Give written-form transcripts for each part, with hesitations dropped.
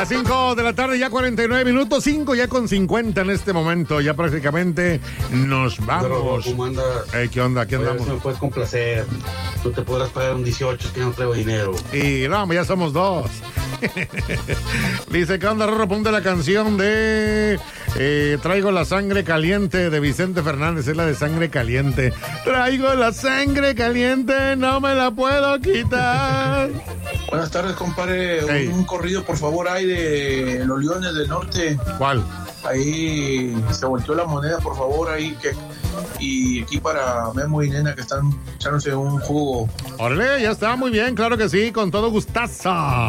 Las 5 de la tarde, ya 49 minutos, 5 ya con 50 en este momento. Ya prácticamente nos vamos. ¿Cómo andas? ¿Qué onda? ¿Qué andamos? Me puedes complacer. Tú te podrás pagar un 18, es que no traigo dinero. Y no, ya somos dos. Dice, ¿qué onda, Rorro? Ponte la canción de Traigo la sangre caliente de Vicente Fernández. Es la de Sangre Caliente. Traigo la sangre caliente, no me la puedo quitar. Buenas tardes, compadre. Hey. Un corrido, por favor, hay de los Leones del Norte. ¿Cuál? Ahí se volteó la moneda, por favor, ahí que... Y aquí para Memo y Nena, que están echándose un jugo. Órale, ya está, muy bien, claro que sí, con todo gustazo.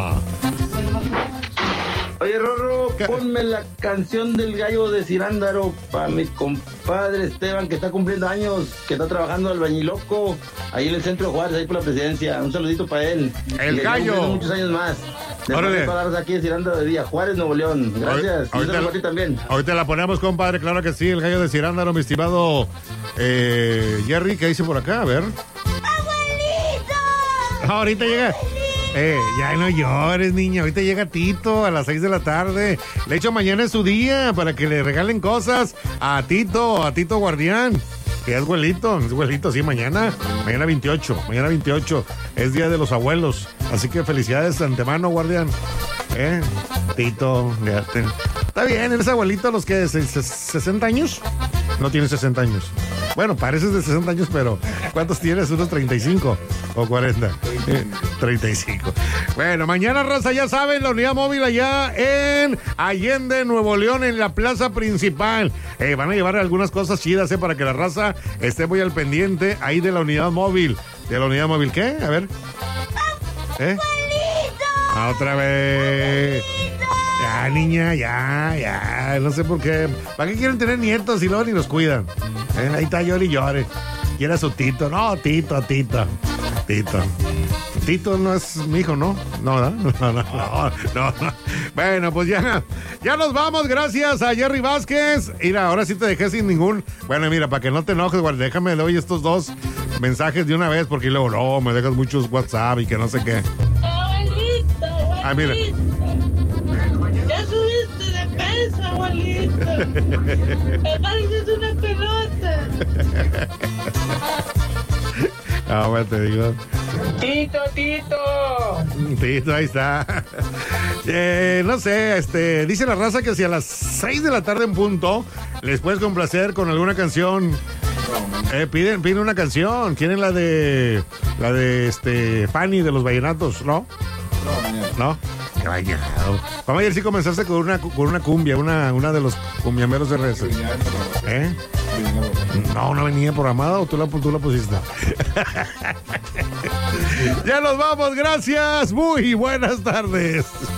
Oye, Rorro, ¿Qué? ponme la canción del gallo de Cirándaro para mi compadre Esteban, que está cumpliendo años, que está trabajando albañiloco ahí en el centro de Juárez, ahí por la presidencia. Un saludito para él. El Y que gallo. cumpla muchos años más. Órale. Para aquí de Cirándaro de Día, Juárez, Nuevo León. Gracias. Y un saludo para ti también. Ahorita la ponemos, compadre, claro que sí, el gallo de Cirándaro, mi estimado Jerry, ¿qué dice por acá? A ver. ¡Abuelito! Ahorita llega. Ya no llores, niña. Ahorita llega Tito a las 6 de la tarde. De hecho, mañana es su día para que le regalen cosas a Tito Guardián. Que es güelito, sí, mañana 28, es Día de los Abuelos. Así que felicidades de antemano, Guardián. Tito, fíjate. Está bien, eres abuelito a los que 60 años. No tienes 60 años. Bueno, pareces de 60 años, pero ¿cuántos tienes? ¿Unos 35 o 40? 35. Bueno, mañana, raza, ya saben, la unidad móvil allá en Allende, Nuevo León, en la plaza principal. Van a llevar algunas cosas chidas, para que la raza esté muy al pendiente ahí de la unidad móvil. ¿De la unidad móvil qué? A ver. Otra vez. Ya, niña, ya. No sé por qué. ¿Para qué quieren tener nietos si luego ni los cuidan? Ahí está, llore y llore. Quiere a su Tito. No, Tito. Tito no es mi hijo, ¿no? No. Bueno, pues ya nos vamos. Gracias a Jerry Vázquez. Mira, ahora sí te dejé sin ningún... Bueno, mira, para que no te enojes, guarda, déjame le doy estos dos mensajes de una vez, porque luego no, me dejas muchos WhatsApp y que no sé qué. Abuelito. Ah, mira. Ya subiste de peso, abuelito. Me pareces una pelota. Ah, bueno, te digo. Tito. Tito, ahí está. No sé, dice la raza que si a las 6 de la tarde en punto les puedes complacer con alguna canción. Piden una canción. ¿Quieren la de Fanny de los Vallenatos? ¿No? ¿No? Qué bañado. Vamos a ver si comenzaste con una cumbia, una de los cumbiameros de RS. No venía programada o tú la pusiste. Ya nos vamos, gracias. Muy buenas tardes.